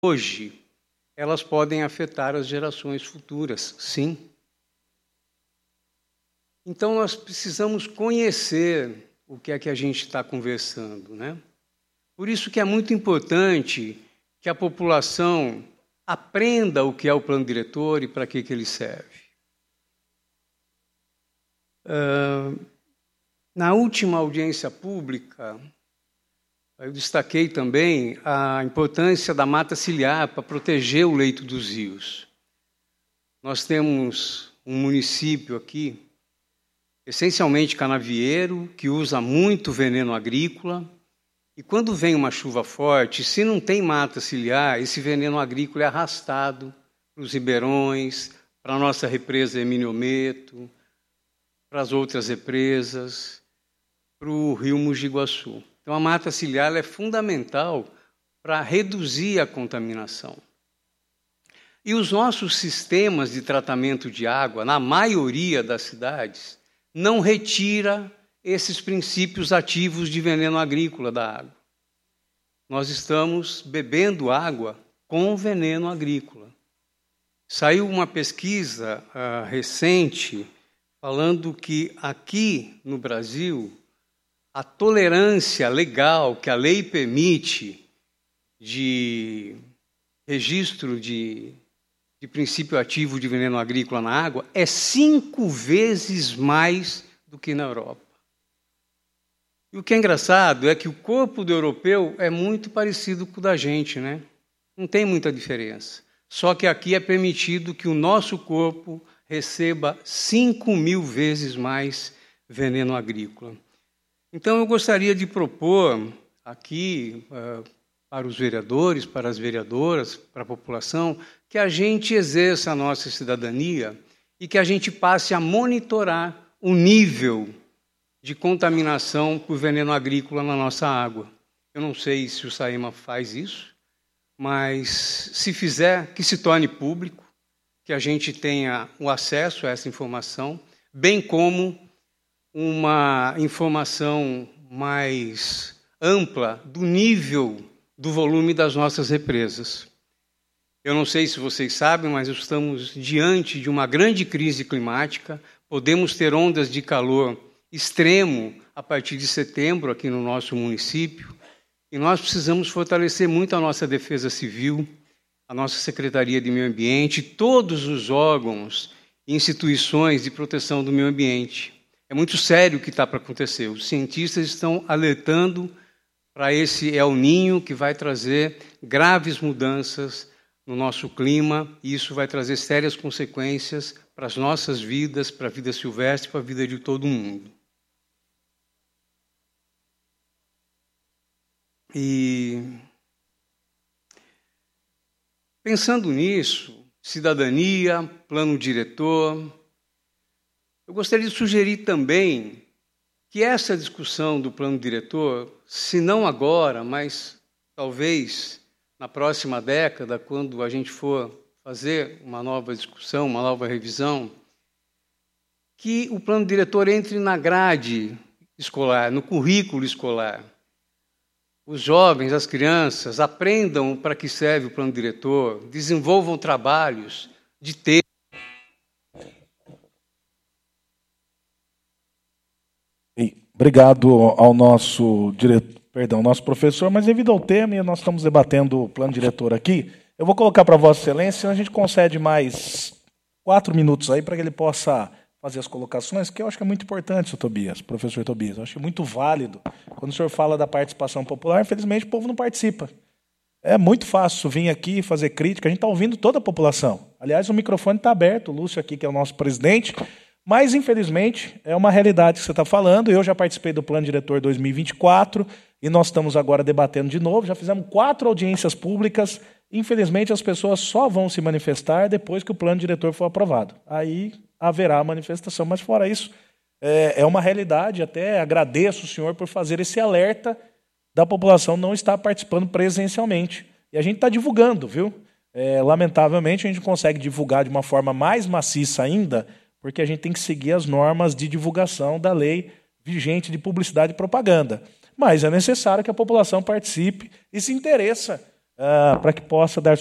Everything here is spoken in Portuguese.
hoje, elas podem afetar as gerações futuras, sim. Então, nós precisamos conhecer o que é que a gente está conversando, né? Por isso que é muito importante que a população aprenda o que é o plano diretor e para que ele serve. Na última audiência pública, eu destaquei também a importância da mata ciliar para proteger o leito dos rios. Nós temos um município aqui, essencialmente canavieiro, que usa muito veneno agrícola, e quando vem uma chuva forte, se não tem mata ciliar, esse veneno agrícola é arrastado para os ribeirões, para a nossa represa Eminiometo, para as outras represas, para o rio Mogi Guaçu. Então, a mata ciliar é fundamental para reduzir a contaminação. E os nossos sistemas de tratamento de água, na maioria das cidades, não retira esses princípios ativos de veneno agrícola da água. Nós estamos bebendo água com veneno agrícola. Saiu uma pesquisa recente falando que aqui no Brasil a tolerância legal que a lei permite de registro de princípio ativo de veneno agrícola na água é 5 vezes mais do que na Europa. E o que é engraçado é que o corpo do europeu é muito parecido com o da gente, né? Não tem muita diferença. Só que aqui é permitido que o nosso corpo receba 5.000 vezes mais veneno agrícola. Então, eu gostaria de propor aqui para os vereadores, para as vereadoras, para a população, que a gente exerça a nossa cidadania e que a gente passe a monitorar o nível de contaminação por veneno agrícola na nossa água. Eu não sei se o SAEMA faz isso, mas se fizer, que se torne público, que a gente tenha o acesso a essa informação, bem como uma informação mais ampla do nível do volume das nossas represas. Eu não sei se vocês sabem, mas estamos diante de uma grande crise climática, podemos ter ondas de calor extremo a partir de setembro aqui no nosso município, e nós precisamos fortalecer muito a nossa defesa civil, a nossa Secretaria de Meio Ambiente, todos os órgãos e instituições de proteção do meio ambiente. É muito sério o que está para acontecer. Os cientistas estão alertando para esse El Niño que vai trazer graves mudanças no nosso clima, e isso vai trazer sérias consequências para as nossas vidas, para a vida silvestre, para a vida de todo mundo. E pensando nisso, cidadania, plano diretor, eu gostaria de sugerir também que essa discussão do plano diretor, se não agora, mas talvez na próxima década, quando a gente for fazer uma nova discussão, uma nova revisão, que o plano diretor entre na grade escolar, no currículo escolar. Os jovens, as crianças, aprendam para que serve o plano diretor, desenvolvam trabalhos de texto. Obrigado ao nosso nosso professor, mas devido ao tema, e nós estamos debatendo o plano diretor aqui, eu vou colocar para Vossa Excelência, a gente concede mais 4 minutos aí para que ele possa fazer as colocações, que eu acho que é muito importante, professor Tobias, eu acho muito válido. Quando o senhor fala da participação popular, infelizmente o povo não participa. É muito fácil vir aqui fazer crítica, a gente está ouvindo toda a população. Aliás, o microfone está aberto, o Lúcio aqui, que é o nosso presidente, mas, infelizmente, é uma realidade que você está falando. Eu já participei do Plano Diretor 2024 e nós estamos agora debatendo de novo. Já fizemos 4 audiências públicas. Infelizmente, as pessoas só vão se manifestar depois que o Plano Diretor for aprovado. Aí haverá manifestação, mas fora isso, é uma realidade. Até agradeço o senhor por fazer esse alerta da população não estar participando presencialmente. E a gente está divulgando, viu? Lamentavelmente, a gente não consegue divulgar de uma forma mais maciça ainda, porque a gente tem que seguir as normas de divulgação da lei vigente de publicidade e propaganda. Mas é necessário que a população participe e se interesse para que possa dar